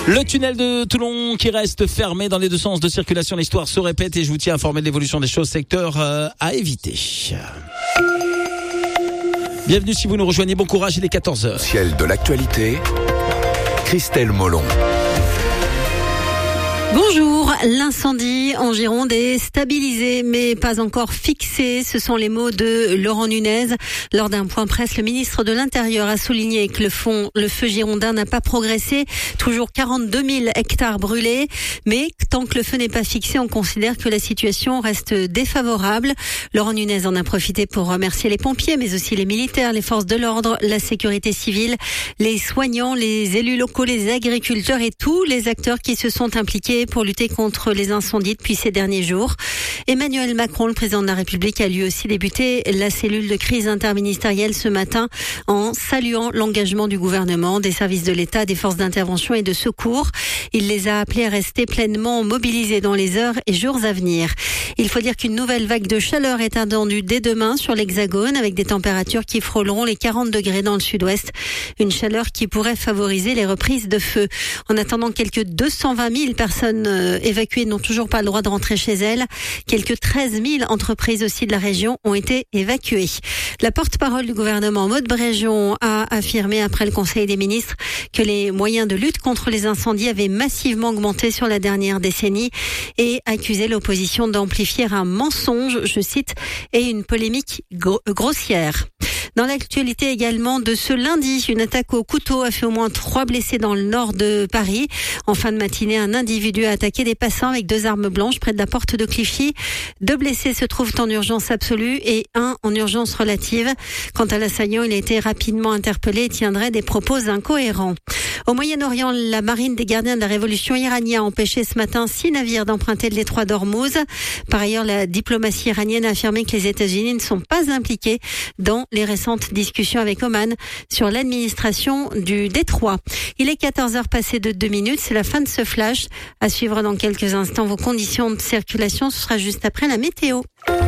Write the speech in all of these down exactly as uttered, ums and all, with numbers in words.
Le tunnel de Toulon qui reste fermé dans les deux sens de circulation. L'histoire se répète et je vous tiens informé de l'évolution des choses. Secteur euh, à éviter. Bienvenue si vous nous rejoignez. Bon courage, il est quatorze heures. Ciel de l'actualité, Christelle Molon. Bonjour, l'incendie en Gironde est stabilisé mais pas encore fixé. Ce sont les mots de Laurent Nunez. Lors d'un point presse, le ministre de l'Intérieur a souligné que le, fond, le feu girondin n'a pas progressé. Toujours quarante-deux mille hectares brûlés. Mais tant que le feu n'est pas fixé, on considère que la situation reste défavorable. Laurent Nunez en a profité pour remercier les pompiers, mais aussi les militaires, les forces de l'ordre, la sécurité civile, les soignants, les élus locaux, les agriculteurs et tous les acteurs qui se sont impliqués pour lutter contre les incendies depuis ces derniers jours. Emmanuel Macron, le président de la République, a lui aussi débuté la cellule de crise interministérielle ce matin en saluant l'engagement du gouvernement, des services de l'État, des forces d'intervention et de secours. Il les a appelés à rester pleinement mobilisés dans les heures et jours à venir. Il faut dire qu'une nouvelle vague de chaleur est attendue dès demain sur l'Hexagone avec des températures qui frôleront les quarante degrés dans le sud-ouest. Une chaleur qui pourrait favoriser les reprises de feu. En attendant, quelques deux cent vingt mille personnes évacuées n'ont toujours pas le droit de rentrer chez elles. Quelques treize mille entreprises aussi de la région ont été évacuées. La porte-parole du gouvernement, Maud Bréjon, a affirmé après le Conseil des ministres que les moyens de lutte contre les incendies avaient massivement augmenté sur la dernière décennie et accusé l'opposition d'amplifier un mensonge, je cite, et une polémique gro- grossière. Dans l'actualité également de ce lundi, une attaque au couteau a fait au moins trois blessés dans le nord de Paris. En fin de matinée, un individu a attaqué des passants avec deux armes blanches près de la porte de Clichy. Deux blessés se trouvent en urgence absolue et un en urgence relative. Quant à l'assaillant, il a été rapidement interpellé et tiendrait des propos incohérents. Au Moyen-Orient, la marine des gardiens de la révolution iranienne a empêché ce matin six navires d'emprunter le détroit d'Ormuz. Par ailleurs, la diplomatie iranienne a affirmé que les États-Unis ne sont pas impliqués dans les récentes discussions avec Oman sur l'administration du détroit. Il est quatorze heures passées de deux minutes. C'est la fin de ce flash. À suivre dans quelques instants vos conditions de circulation. Ce sera juste après la météo.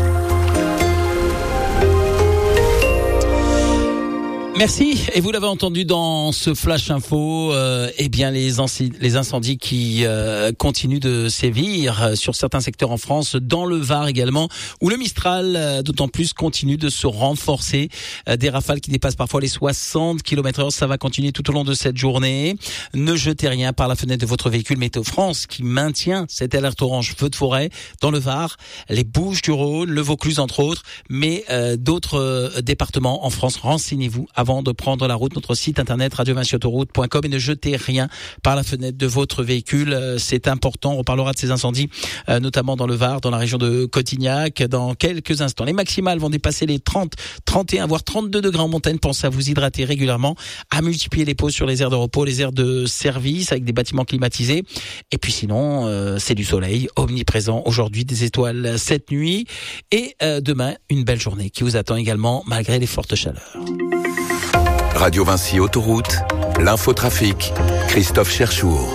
Merci. Et vous l'avez entendu dans ce flash info, euh, eh bien les, inci- les incendies qui euh, continuent de sévir euh, sur certains secteurs en France, dans le Var également, où le Mistral, euh, d'autant plus, continue de se renforcer. Euh, des rafales qui dépassent parfois les soixante kilomètres heure. Ça va continuer tout au long de cette journée. Ne jetez rien par la fenêtre de votre véhicule. Météo France qui maintient cette alerte orange feu de forêt dans le Var, les Bouches-du-Rhône, le Vaucluse entre autres, mais euh, d'autres euh, départements en France. Renseignez-vous avant de prendre la route, notre site internet radio vinci autoroute point com, et ne jetez rien par la fenêtre de votre véhicule. C'est important. On reparlera de ces incendies, euh, notamment dans le Var, dans la région de Cotignac, dans quelques instants. Les maximales vont dépasser les trente, trente et un, voire trente-deux degrés en montagne. Pensez à vous hydrater régulièrement, à multiplier les pauses sur les aires de repos, les aires de service avec des bâtiments climatisés. Et puis sinon, euh, c'est du soleil omniprésent aujourd'hui, des étoiles cette nuit. Et euh, demain, une belle journée qui vous attend également, malgré les fortes chaleurs. Radio Vinci Autoroute, l'infotrafic, Christophe Cherchour.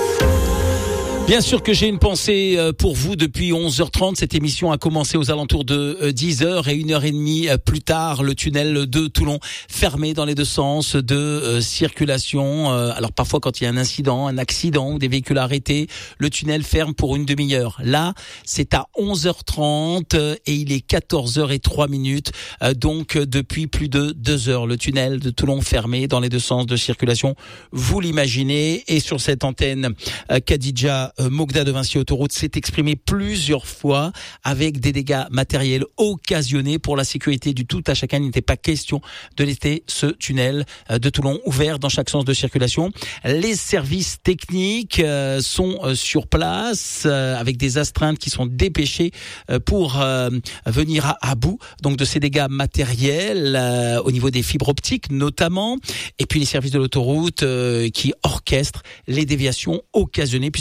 Bien sûr que j'ai une pensée pour vous depuis onze heures trente. Cette émission a commencé aux alentours de dix heures et une heure et demie plus tard, le tunnel de Toulon fermé dans les deux sens de circulation. Alors parfois quand il y a un incident, un accident ou des véhicules arrêtés, le tunnel ferme pour une demi-heure. Là, c'est à onze heures trente et il est quatorze heures zéro trois minutes. Donc depuis plus de deux heures, le tunnel de Toulon fermé dans les deux sens de circulation. Vous l'imaginez. Et sur cette antenne, Khadija Mogda de Vinci Autoroute s'est exprimé plusieurs fois avec des dégâts matériels occasionnés pour la sécurité du tout à chacun. Il n'était pas question de laisser ce tunnel de Toulon ouvert dans chaque sens de circulation. Les services techniques sont sur place avec des astreintes qui sont dépêchées pour venir à, à bout donc de ces dégâts matériels au niveau des fibres optiques notamment, et puis les services de l'autoroute qui orchestrent les déviations occasionnées puisque le tunnel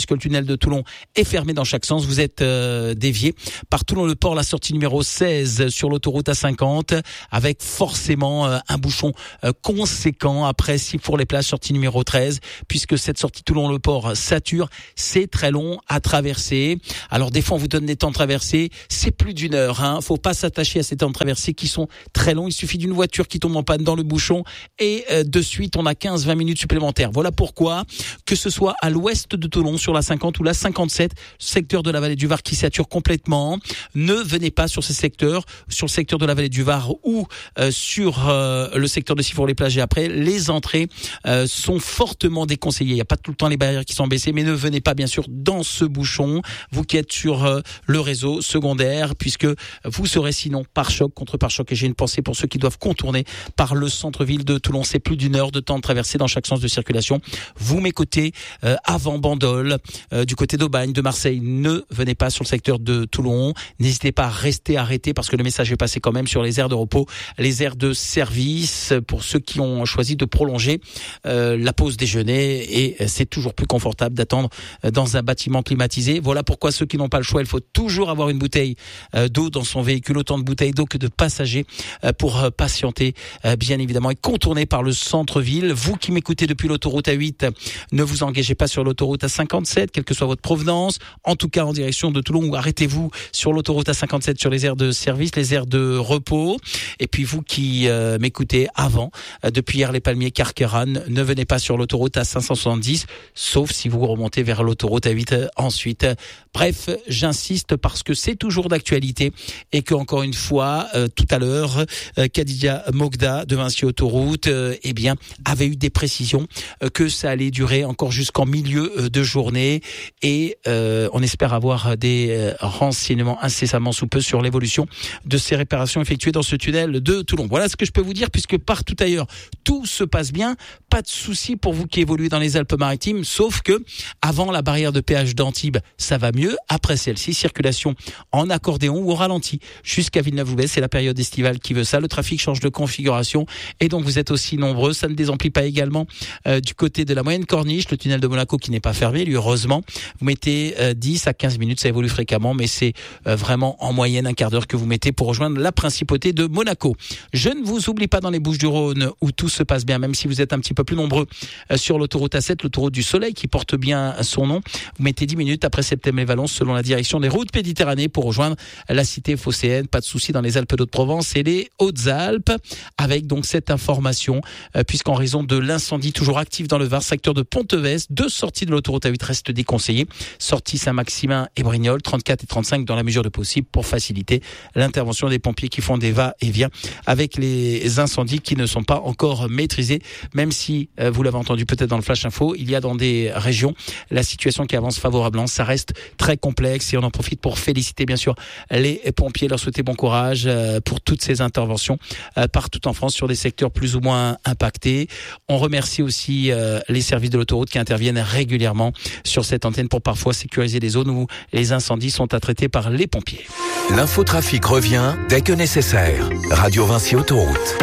tunnel de Toulon est fermé dans chaque sens. Vous êtes euh, dévié par Toulon-le-Port, la sortie numéro seize sur l'autoroute A cinquante, avec forcément euh, un bouchon euh, conséquent après Sifour-les-Plages, sortie numéro treize, puisque cette sortie Toulon-le-Port sature, c'est très long à traverser. Alors des fois on vous donne des temps de traversée, c'est plus d'une heure, hein. Faut pas s'attacher à ces temps de traversée qui sont très longs. Il suffit d'une voiture qui tombe en panne dans le bouchon et euh, de suite on a quinze vingt minutes supplémentaires. Voilà pourquoi, que ce soit à l'ouest de Toulon sur la cinquante ou la cinquante-sept, secteur de la vallée du Var qui sature complètement, ne venez pas sur ces secteurs, sur le secteur de la vallée du Var ou euh, sur euh, le secteur de Sifour-les-Plages et après, les entrées euh, sont fortement déconseillées. Il n'y a pas tout le temps les barrières qui sont baissées, mais ne venez pas bien sûr dans ce bouchon, vous qui êtes sur euh, le réseau secondaire, puisque vous serez sinon pare-choc contre pare-choc. Et j'ai une pensée pour ceux qui doivent contourner par le centre-ville de Toulon. C'est plus d'une heure de temps de traversée dans chaque sens de circulation. Vous m'écoutez euh, avant Bandol, euh, du côté d'Aubagne, de Marseille, ne venez pas sur le secteur de Toulon. N'hésitez pas à rester arrêté parce que le message est passé quand même sur les aires de repos, les aires de service pour ceux qui ont choisi de prolonger euh, la pause déjeuner, et c'est toujours plus confortable d'attendre dans un bâtiment climatisé. Voilà pourquoi ceux qui n'ont pas le choix, il faut toujours avoir une bouteille euh, d'eau dans son véhicule, autant de bouteilles d'eau que de passagers euh, pour euh, patienter euh, bien évidemment et contourner par le centre-ville. Vous qui m'écoutez depuis l'autoroute A huit, ne vous engagez pas sur l'autoroute A cinquante-sept, quelle que soit votre provenance, en tout cas en direction de Toulon, ou arrêtez-vous sur l'autoroute A cinquante-sept sur les aires de service, les aires de repos. Et puis vous qui euh, m'écoutez avant, euh, depuis hier les Palmiers, Carqueiranne, ne venez pas sur l'autoroute A cinq cent soixante-dix, sauf si vous remontez vers l'autoroute A huit euh, ensuite. Bref, j'insiste parce que c'est toujours d'actualité et que encore une fois, euh, tout à l'heure, euh, Khadija Mogda de Vinci Autoroute, euh, eh bien, avait eu des précisions euh, que ça allait durer encore jusqu'en milieu euh, de journée, et euh, on espère avoir des euh, renseignements incessamment sous peu sur l'évolution de ces réparations effectuées dans ce tunnel de Toulon. Voilà ce que je peux vous dire, puisque partout ailleurs, tout se passe bien. Pas de souci pour vous qui évoluez dans les Alpes-Maritimes, sauf que avant la barrière de péage d'Antibes, ça va mieux. Après celle-ci, circulation en accordéon ou au ralenti jusqu'à Villeneuve-Loubet. C'est la période estivale qui veut ça. Le trafic change de configuration et donc vous êtes aussi nombreux. Ça ne désemplit pas également euh, du côté de la moyenne corniche, le tunnel de Monaco qui n'est pas fermé, lui heureusement. Vous mettez euh, dix à quinze minutes, ça évolue fréquemment, mais c'est euh, vraiment en moyenne un quart d'heure que vous mettez pour rejoindre la principauté de Monaco. Je ne vous oublie pas dans les Bouches-du-Rhône où tout se passe bien, même si vous êtes un petit peu plus nombreux euh, sur l'autoroute A sept, l'autoroute du Soleil qui porte bien son nom. Vous mettez dix minutes après Septembre-les-Vallons selon la direction des routes Méditerranée pour rejoindre la cité phocéenne. Pas de souci dans les Alpes d'Haute-Provence et les Hautes-Alpes, avec donc cette information, euh, puisqu'en raison de l'incendie toujours actif dans le Var, secteur de Ponteves, deux sorties de l'autoroute A huit restent déconseillées. Sortie Saint-Maximin et Brignoles, trente-quatre et trente-cinq dans la mesure de possible pour faciliter l'intervention des pompiers qui font des va-et-vient avec les incendies qui ne sont pas encore maîtrisés, même si, euh, vous l'avez entendu peut-être dans le Flash Info, il y a dans des régions la situation qui avance favorablement. Ça reste très complexe et on en profite pour féliciter bien sûr les pompiers, leur souhaiter bon courage euh, pour toutes ces interventions euh, partout en France sur des secteurs plus ou moins impactés. On remercie aussi euh, les services de l'autoroute qui interviennent régulièrement sur cette antenne pour parfois sécuriser les zones où les incendies sont à traiter par les pompiers. L'infotrafic revient dès que nécessaire. Radio Vinci Autoroute.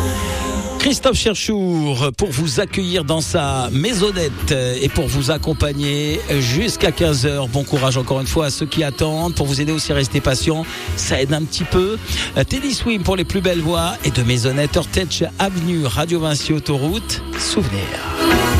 Christophe Cherchour pour vous accueillir dans sa maisonnette et pour vous accompagner jusqu'à quinze heures. Bon courage encore une fois à ceux qui attendent, pour vous aider aussi à rester patient, ça aide un petit peu. Teddy Swim pour les plus belles voix et de Maisonnette Ortech Avenue, Radio Vinci Autoroute, souvenir.